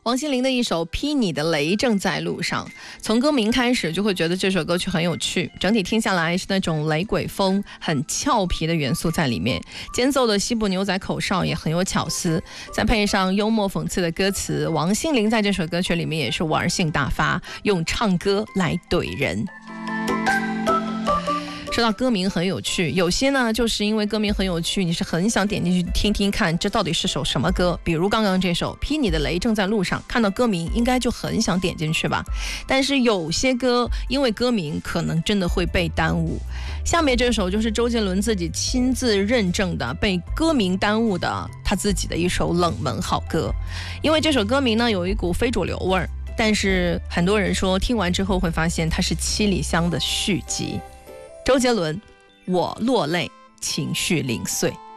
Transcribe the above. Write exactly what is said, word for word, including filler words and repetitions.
王心凌的一首《劈你的雷正在路上》，从歌名开始就会觉得这首歌曲很有趣，整体听下来是那种雷鬼风很俏皮的元素在里面，间奏的西部牛仔口哨也很有巧思，再配上幽默讽刺的歌词，王心凌在这首歌曲里面也是玩性大发，用唱歌来怼人。说到歌名很有趣，有些呢就是因为歌名很有趣，你是很想点进去听听看这到底是首什么歌，比如刚刚这首劈你的雷正在路上，看到歌名应该就很想点进去吧。但是有些歌因为歌名可能真的会被耽误，下面这首就是周杰伦自己亲自认证的被歌名耽误的他自己的一首冷门好歌。因为这首歌名呢有一股非主流味儿，但是很多人说听完之后会发现它是七里香的续集。周杰伦，我落泪，情绪零碎。